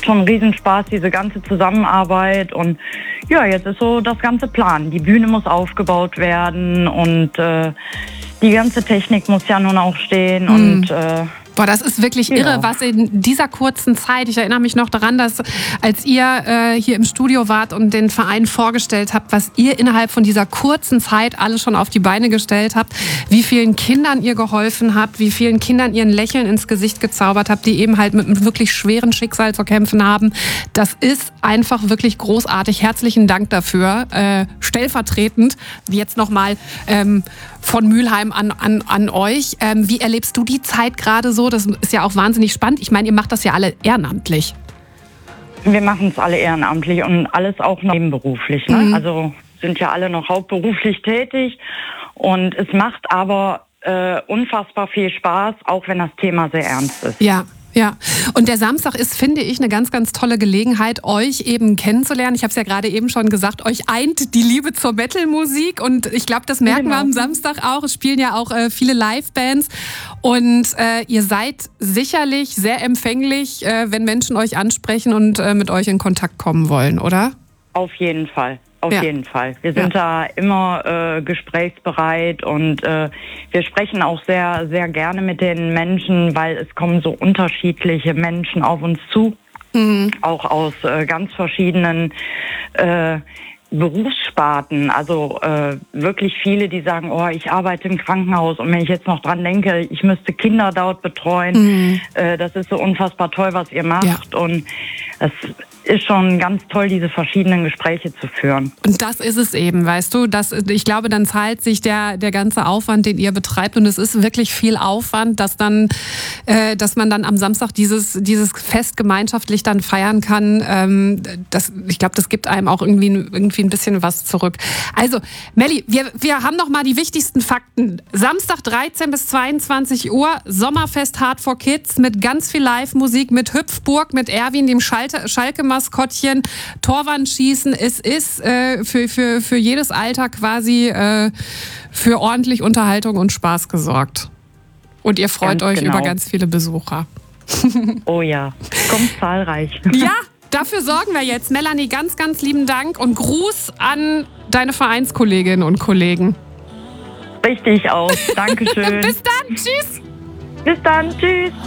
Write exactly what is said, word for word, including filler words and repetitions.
macht schon einen Riesenspaß, diese ganze Zusammenarbeit. Und ja, jetzt ist so das ganze Plan. Die Bühne muss aufgebaut werden und äh, die ganze Technik muss ja nun auch stehen. Mhm. Und äh, Boah, das ist wirklich ja. irre, was in dieser kurzen Zeit, ich erinnere mich noch daran, dass als ihr äh, hier im Studio wart und den Verein vorgestellt habt, was ihr innerhalb von dieser kurzen Zeit alles schon auf die Beine gestellt habt, wie vielen Kindern ihr geholfen habt, wie vielen Kindern ihr ein Lächeln ins Gesicht gezaubert habt, die eben halt mit einem wirklich schweren Schicksal zu kämpfen haben. Das ist einfach wirklich großartig. Herzlichen Dank dafür. Äh, stellvertretend jetzt nochmal ähm, von Mülheim an, an, an euch. Ähm, wie erlebst du die Zeit gerade so? Das ist ja auch wahnsinnig spannend. Ich meine, ihr macht das ja alle ehrenamtlich. Wir machen es alle ehrenamtlich und alles auch noch nebenberuflich. Ne? Mhm. Also sind ja alle noch hauptberuflich tätig. Und es macht aber äh, unfassbar viel Spaß, auch wenn das Thema sehr ernst ist. Ja. Ja, und der Samstag ist, finde ich, eine ganz, ganz tolle Gelegenheit, euch eben kennenzulernen. Ich habe es ja gerade eben schon gesagt, euch eint die Liebe zur Metal-Musik und ich glaube, das merken genau. wir am Samstag auch. Es spielen ja auch äh, viele Live-Bands und äh, ihr seid sicherlich sehr empfänglich, äh, wenn Menschen euch ansprechen und äh, mit euch in Kontakt kommen wollen, oder? Auf jeden Fall. Auf ja. jeden Fall. Wir sind ja. da immer äh, gesprächsbereit und äh, wir sprechen auch sehr, sehr gerne mit den Menschen, weil es kommen so unterschiedliche Menschen auf uns zu, mhm. auch aus äh, ganz verschiedenen äh, Berufssparten. Also äh, wirklich viele, die sagen, oh, ich arbeite im Krankenhaus und wenn ich jetzt noch dran denke, ich müsste Kinder dort betreuen, mhm. äh, das ist so unfassbar toll, was ihr macht ja. und es ist schon ganz toll, diese verschiedenen Gespräche zu führen. Und das ist es eben, weißt du. Das, ich glaube, dann zahlt sich der, der ganze Aufwand, den ihr betreibt. Und es ist wirklich viel Aufwand, dass, dann, äh, dass man dann am Samstag dieses, dieses Fest gemeinschaftlich dann feiern kann. Ähm, das, ich glaube, das gibt einem auch irgendwie, irgendwie ein bisschen was zurück. Also, Melli, wir, wir haben noch mal die wichtigsten Fakten. Samstag dreizehn bis zweiundzwanzig Uhr, Sommerfest Hard for Kids mit ganz viel Live-Musik, mit Hüpfburg, mit Erwin, dem Schalte, Schalke Maskottchen, Torwandschießen. Es ist äh, für, für, für jedes Alter quasi äh, für ordentlich Unterhaltung und Spaß gesorgt. Und ihr freut ganz euch genau. über ganz viele Besucher. Oh ja, kommt zahlreich. Ja, dafür sorgen wir jetzt. Melanie, ganz, ganz lieben Dank und Gruß an deine Vereinskolleginnen und Kollegen. Richtig aus. Dankeschön. Bis dann. Tschüss. Bis dann. Tschüss.